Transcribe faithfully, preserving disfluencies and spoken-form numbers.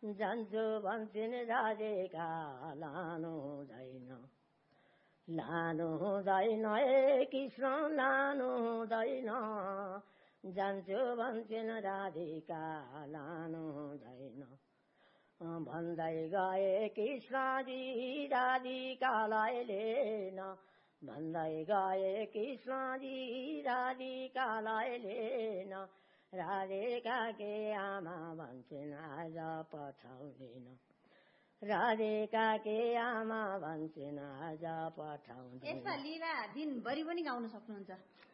जान्छु भन्छन् राधेका लानु हुँदैन लानु हुँदैन ए कृष्ण लानु हुँदैन जान्छु भन्छन् राधिका लानु हुँदैन भन्दै गए कृष्णजी राधिकालाई लिन भन्दै गए कृष्णजी राधिकालाई लिन राधिका के आमा भन्छन् आज पठाउँदिन राधिका के आमा भन्छन् आज पठाउँदिन। यस्ता लीला दिनभरि पनि गाउन सक्नुहुन्छ?